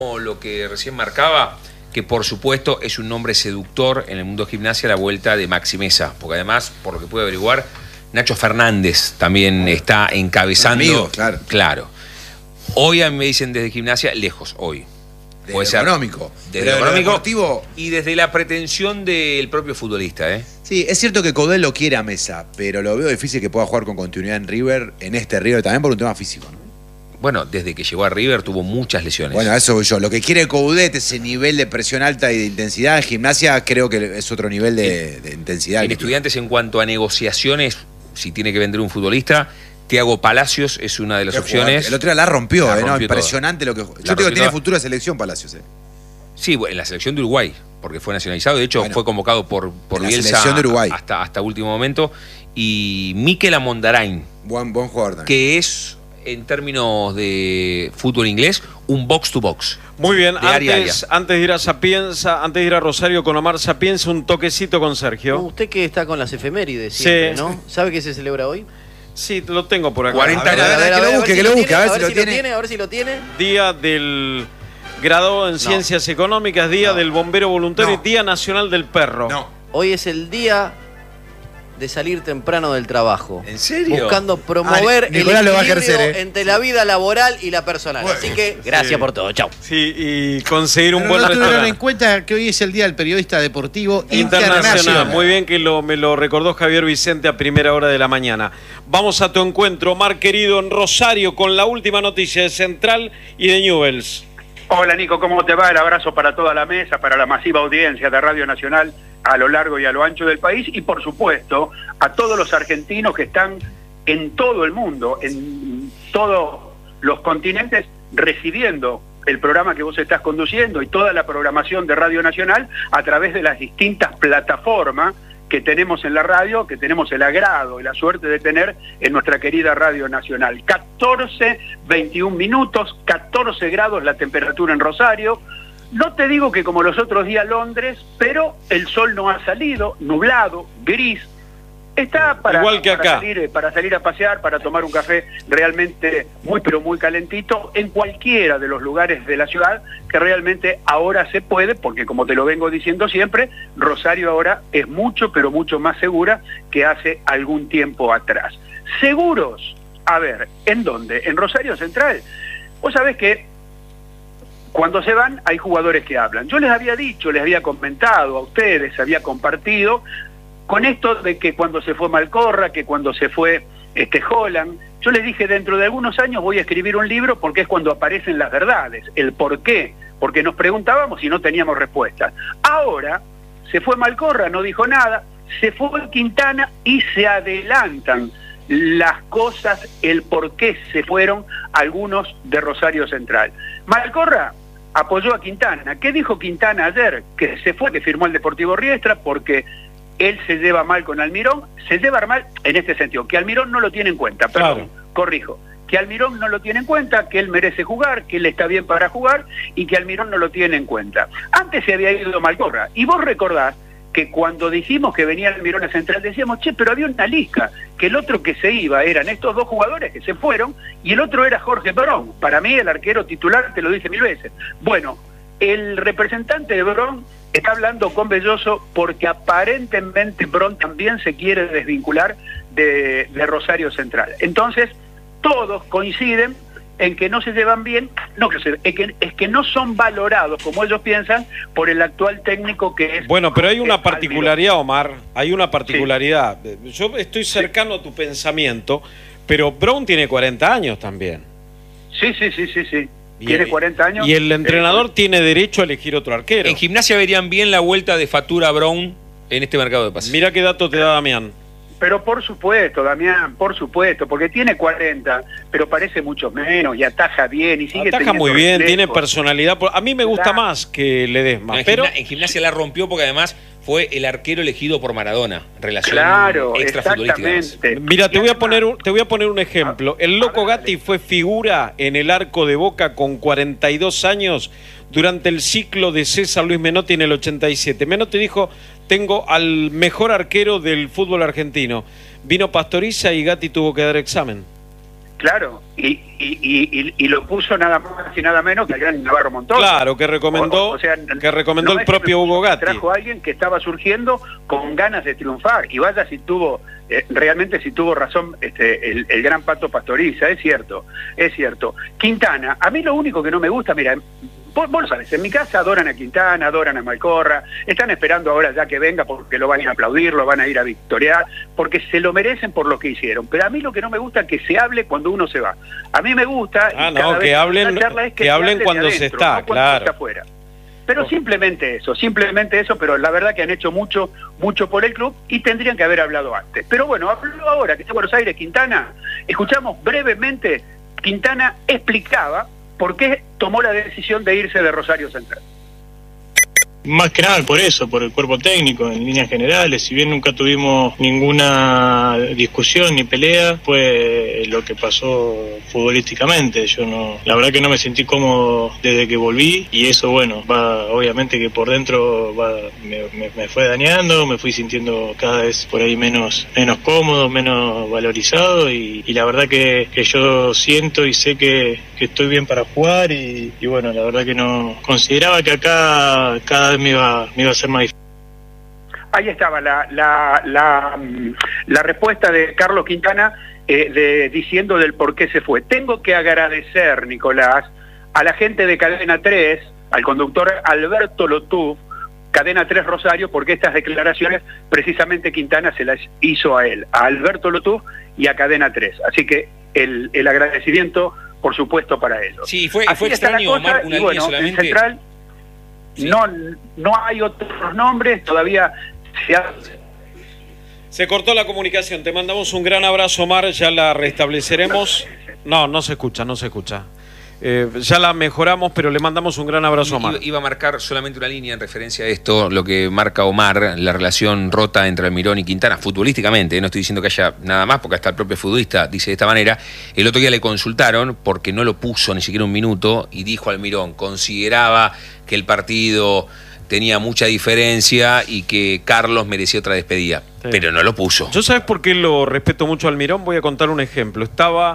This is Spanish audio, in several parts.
Lo que recién marcaba, que por supuesto es un nombre seductor en el mundo Gimnasia, la vuelta de Maxi Meza, porque además, por lo que pude averiguar, Nacho Fernández también está encabezando. Amigo, claro. Hoy a mí me dicen desde Gimnasia, lejos, hoy. Desde lo económico. Desde lo económico deportivo. Y desde la pretensión del propio futbolista, ¿eh? Sí, es cierto que Coudet lo quiere a Meza, pero lo veo difícil que pueda jugar con continuidad en River, en este River, también por un tema físico, ¿no? Bueno, desde que llegó a River tuvo muchas lesiones. Bueno, a eso voy yo. Lo que quiere Coudet, ese nivel de presión alta y de intensidad en Gimnasia, creo que es otro nivel de intensidad. En Estudiantes, en cuanto a negociaciones, si tiene que vender un futbolista, Thiago Palacios es una de las opciones. El otro día la rompió, ¿no? Impresionante todo. lo que... Yo digo que tiene futura selección Palacios, Sí, en la selección de Uruguay, porque fue nacionalizado. De hecho, fue convocado por Bielsa selección de Uruguay. Hasta último momento. Y Mikel Amondarain, buen jugador también. Que es, en términos de fútbol inglés, un box-to-box. Muy bien, antes de ir a Sapienza, antes de ir a Rosario con Omar Sapienza, un toquecito con Sergio. Usted que está con las efemérides siempre, ¿no? ¿Sabe qué se celebra hoy? Sí, lo tengo por acá. 40 años. Que lo busque, a ver si lo tiene. Día del graduado en Ciencias Económicas, Día del Bombero Voluntario y Día Nacional del Perro. Hoy es el día de salir temprano del trabajo. ¿En serio? Buscando promover el equilibrio entre la vida laboral y la personal. Bueno, así que gracias por todo. Chau. Sí, y conseguir un Pero buen no tuvieron restaurante. en cuenta que hoy es el Día del Periodista Deportivo Internacional. Muy bien que me lo recordó Javier Vicente a primera hora de la mañana. Vamos a tu encuentro, Omar querido, en Rosario, con la última noticia de Central y de Newell's. Hola Nico, ¿cómo te va? El abrazo para toda la mesa, para la masiva audiencia de Radio Nacional a lo largo y a lo ancho del país y por supuesto a todos los argentinos que están en todo el mundo, en todos los continentes recibiendo el programa que vos estás conduciendo y toda la programación de Radio Nacional a través de las distintas plataformas que tenemos en la radio, que tenemos el agrado y la suerte de tener en nuestra querida Radio Nacional. 21 minutos, 14 grados la temperatura en Rosario. No te digo que como los otros días Londres, pero el sol no ha salido, nublado, gris. Está igual que acá. Para salir a pasear, para tomar un café realmente muy pero muy calentito en cualquiera de los lugares de la ciudad que realmente ahora se puede, porque como te lo vengo diciendo siempre, Rosario ahora es mucho pero mucho más segura que hace algún tiempo atrás. ¿Seguros? A ver, ¿en dónde? En Rosario Central. Vos sabés que cuando se van hay jugadores que hablan. Yo les había dicho, les había comentado a ustedes, había compartido con esto de que cuando se fue Malcorra, que cuando se fue Holland, yo les dije dentro de algunos años voy a escribir un libro porque es cuando aparecen las verdades, el por qué, porque nos preguntábamos y no teníamos respuestas. Ahora se fue Malcorra, no dijo nada, se fue Quintana y se adelantan las cosas, el por qué se fueron algunos de Rosario Central. Malcorra apoyó a Quintana. ¿Qué dijo Quintana ayer? Que se fue, que firmó el Deportivo Riestra porque él se lleva mal con Almirón, se lleva mal en este sentido, que Almirón no lo tiene en cuenta, perdón, corrijo, que Almirón no lo tiene en cuenta, que él merece jugar, que él está bien para jugar y que Almirón no lo tiene en cuenta. Antes se había ido Malcorra, y vos recordás que cuando dijimos que venía Almirón a Central decíamos, che, pero había una lista, que el otro que se iba eran estos dos jugadores que se fueron y el otro era Jorge Perón, para mí el arquero titular, te lo dije 1000 veces. Bueno, el representante de Perón está hablando con Belloso porque aparentemente Bron también se quiere desvincular de Rosario Central. Entonces, todos coinciden en que no se llevan bien, es que no son valorados como ellos piensan por el actual técnico que es... Bueno, pero hay una particularidad, Omar, hay una particularidad. Sí. Yo estoy cercano a tu pensamiento, pero Bron tiene 40 años también. Sí. Tiene 40 años. Y el entrenador tiene derecho a elegir otro arquero. En Gimnasia verían bien la vuelta de Fatura Brown en este mercado de pases. Mira qué dato te da Damián. Pero por supuesto, Damián, por supuesto, porque tiene 40, pero parece mucho menos y ataja bien y sigue ataja muy bien, reflejos. Tiene personalidad. A mí me gusta más que Ledesma. No, pero en Gimnasia la rompió porque además fue el arquero elegido por Maradona. Relación extrafutbolística. Mira, te voy a poner un ejemplo. El Loco Gatti fue figura en el arco de Boca con 42 años durante el ciclo de César Luis Menotti en el 87. Menotti dijo, tengo al mejor arquero del fútbol argentino. Vino Pastoriza y Gatti tuvo que dar examen. Claro, y lo puso nada más y nada menos que el gran Navarro Montoya. Claro, que recomendó, no el propio Hugo Gatti. Trajo a alguien que estaba surgiendo con ganas de triunfar, y vaya si tuvo, realmente si tuvo razón el gran Pato Pastoriza, es cierto. Quintana, a mí lo único que no me gusta, mira, vos lo sabés, en mi casa adoran a Quintana, adoran a Malcorra, están esperando ahora ya que venga porque lo van a ir a aplaudir, lo van a ir a victoriar, porque se lo merecen por lo que hicieron. Pero a mí lo que no me gusta es que se hable cuando uno se va. A mí me gusta que hablen cuando se está, no cuando se está afuera. Pero simplemente eso, pero la verdad que han hecho mucho por el club y tendrían que haber hablado antes. Pero bueno, habló ahora que está en Buenos Aires Quintana, escuchamos brevemente, Quintana explicaba por qué tomó la decisión de irse de Rosario Central. Más que nada por eso, por el cuerpo técnico, en líneas generales. Si bien nunca tuvimos ninguna discusión ni pelea, fue lo que pasó futbolísticamente. La verdad que no me sentí cómodo desde que volví, y eso, bueno, obviamente que por dentro me fue dañando, me fui sintiendo cada vez por ahí menos cómodo, menos valorizado, y la verdad que yo siento y sé que estoy bien para jugar, y bueno, la verdad que no consideraba que acá cada vez me iba a ser más difícil. Ahí estaba la respuesta de Carlos Quintana diciendo del por qué se fue. Tengo que agradecer, Nicolás, a la gente de Cadena 3, al conductor Alberto Lotuf, Cadena 3 Rosario, porque estas declaraciones precisamente Quintana se las hizo a él, a Alberto Lotuf y a Cadena 3. Así que el agradecimiento, por supuesto, para ellos. Sí, fue extraño, Omar, una línea solamente. En Central sí. no hay otros nombres, todavía se cortó la comunicación. Te mandamos un gran abrazo, Omar, ya la restableceremos. No se escucha. Ya la mejoramos, pero le mandamos un gran abrazo a Omar. Iba a marcar solamente una línea en referencia a esto, lo que marca Omar, la relación rota entre Almirón y Quintana, futbolísticamente, no estoy diciendo que haya nada más, porque hasta el propio futbolista dice de esta manera. El otro día le consultaron, porque no lo puso ni siquiera un minuto, y dijo Almirón, consideraba que el partido tenía mucha diferencia y que Carlos merecía otra despedida, sí, pero no lo puso. ¿Yo sabes por qué lo respeto mucho a Almirón? Voy a contar un ejemplo. Estaba...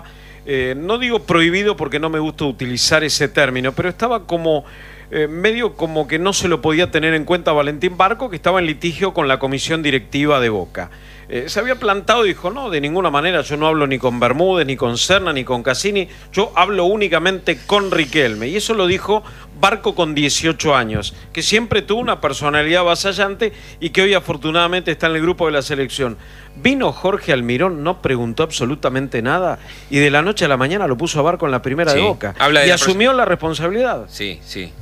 no digo prohibido porque no me gusta utilizar ese término, pero estaba como medio como que no se lo podía tener en cuenta Valentín Barco, que estaba en litigio con la comisión directiva de Boca. Se había plantado y dijo, no, de ninguna manera, yo no hablo ni con Bermúdez, ni con Serna, ni con Cassini, yo hablo únicamente con Riquelme. Y eso lo dijo Barco con 18 años, que siempre tuvo una personalidad avasallante y que hoy afortunadamente está en el grupo de la selección. Vino Jorge Almirón, no preguntó absolutamente nada y de la noche a la mañana lo puso a Barco en la primera de Boca. Y asumió la responsabilidad. Sí.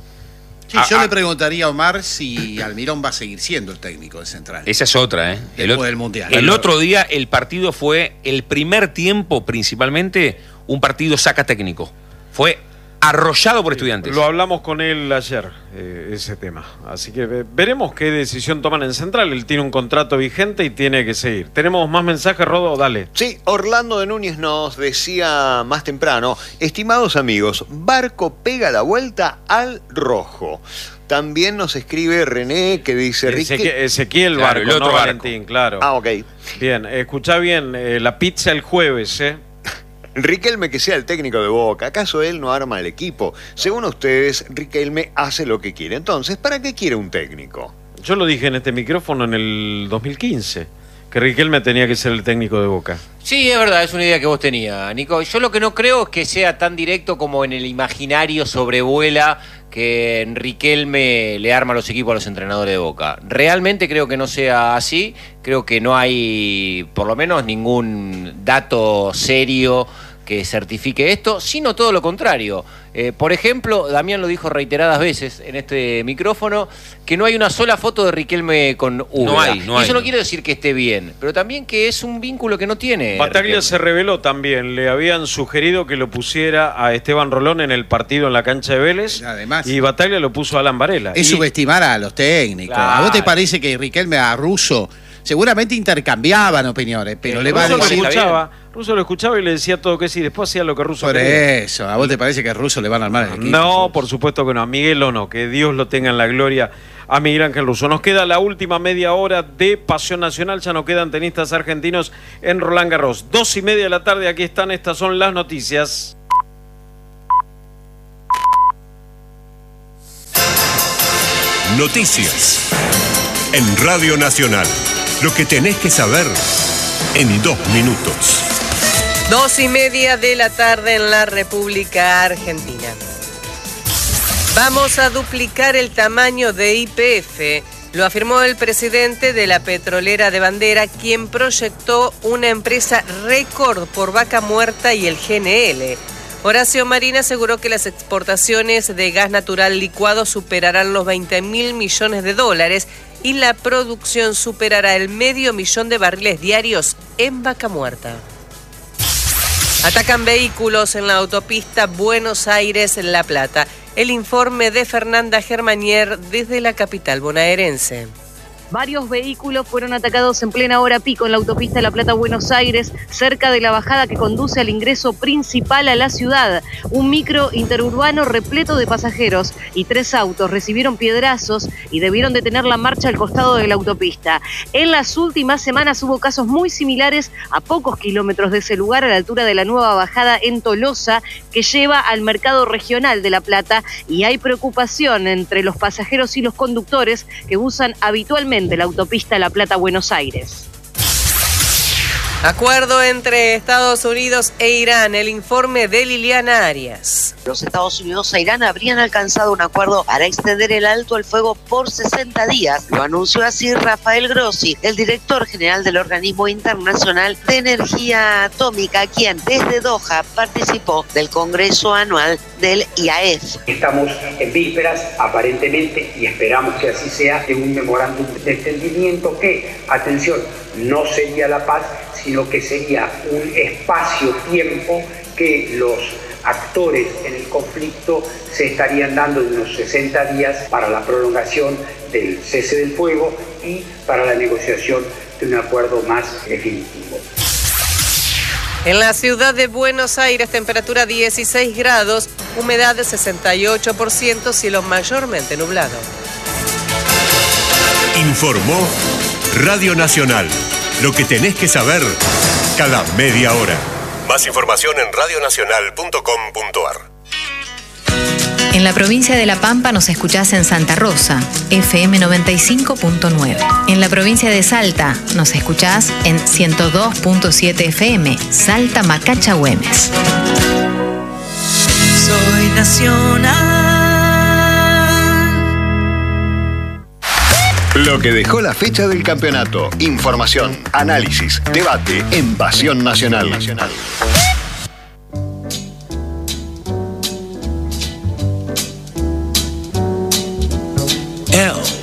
Sí, yo le preguntaría a Omar si Almirón va a seguir siendo el técnico de Central. Esa es otra, ¿eh? Después del Mundial. El otro día el partido fue, el primer tiempo principalmente, un partido saca técnico. Fue arrollado por Estudiantes. Lo hablamos con él ayer, ese tema. Así que veremos qué decisión toman en Central. Él tiene un contrato vigente y tiene que seguir. Tenemos más mensajes, Rodo, dale. Sí, Orlando de Núñez nos decía más temprano, estimados amigos, Barco pega la vuelta al rojo. También nos escribe René, que dice... Ezequiel Barco, el otro no Barco. Valentín, claro. Ah, ok. Bien, escuchá bien, la pizza el jueves, Riquelme que sea el técnico de Boca, ¿acaso él no arma el equipo? Según ustedes, Riquelme hace lo que quiere. Entonces, ¿para qué quiere un técnico? Yo lo dije en este micrófono en el 2015, que Riquelme tenía que ser el técnico de Boca. Sí, es verdad, es una idea que vos tenías, Nico. Yo lo que no creo es que sea tan directo como en el imaginario sobrevuela que Riquelme le arma los equipos a los entrenadores de Boca. Realmente creo que no sea así. Creo que no hay, por lo menos, ningún dato serio que certifique esto, sino todo lo contrario. Por ejemplo, Damián lo dijo reiteradas veces en este micrófono, que no hay una sola foto de Riquelme con Uga. No hay. Eso no quiere decir que esté bien, pero también que es un vínculo que no tiene. Bataglia Riquelme se reveló también, le habían sugerido que lo pusiera a Esteban Rolón en el partido en la cancha de Vélez. Además, y Bataglia lo puso a Alan Varela. Es subestimar a los técnicos. Claro. ¿A vos te parece que Riquelme a Russo seguramente intercambiaban opiniones, pero le va a decir... Russo lo escuchaba y le decía todo que sí, después hacía lo que Russo Por quería. eso, ¿a vos te parece que a Russo le van a armar el equipo? No, por supuesto que no, a Miguel o no, que Dios lo tenga en la gloria a Miguel Ángel Russo. Nos queda la última media hora de Pasión Nacional, ya no quedan tenistas argentinos en Roland Garros. 2:30 de la tarde, aquí están, estas son las noticias. Noticias en Radio Nacional. Lo que tenés que saber en 2 minutos. 2:30 de la tarde en la República Argentina. Vamos a duplicar el tamaño de YPF, lo afirmó el presidente de la petrolera de Bandera, quien proyectó una empresa récord por Vaca Muerta y el GNL. Horacio Marín aseguró que las exportaciones de gas natural licuado superarán los 20.000 millones de dólares y la producción superará el 500.000 de barriles diarios en Vaca Muerta. Atacan vehículos en la autopista Buenos Aires-La Plata. El informe de Fernanda Germanier desde la capital bonaerense. Varios vehículos fueron atacados en plena hora pico en la autopista La Plata-Buenos Aires, cerca de la bajada que conduce al ingreso principal a la ciudad. Un micro interurbano repleto de pasajeros y 3 autos recibieron piedrazos y debieron detener la marcha al costado de la autopista. En las últimas semanas hubo casos muy similares a pocos kilómetros de ese lugar, a la altura de la nueva bajada en Tolosa, que lleva al mercado regional de La Plata, y hay preocupación entre los pasajeros y los conductores que usan habitualmente la autopista La Plata-Buenos Aires. Acuerdo entre Estados Unidos e Irán, el informe de Liliana Arias. Los Estados Unidos e Irán habrían alcanzado un acuerdo para extender el alto al fuego por 60 días. Lo anunció así Rafael Grossi, el director general del Organismo Internacional de Energía Atómica, quien desde Doha participó del Congreso Anual del IAEF. Estamos en vísperas, aparentemente, y esperamos que así sea, de un memorándum de entendimiento que, atención, no sería la paz, sino que sería un espacio-tiempo que los actores en el conflicto se estarían dando de unos 60 días para la prolongación del cese del fuego y para la negociación de un acuerdo más definitivo. En la ciudad de Buenos Aires, temperatura 16 grados, humedad de 68%, cielo mayormente nublado. Informó Radio Nacional. Lo que tenés que saber cada media hora. Más información en radionacional.com.ar. En la provincia de La Pampa nos escuchás en Santa Rosa, FM 95.9. En la provincia de Salta nos escuchás en 102.7 FM, Salta Macacha Güemes. Soy nacional. Lo que dejó la fecha del campeonato. Información, análisis, debate en Pasión Nacional. L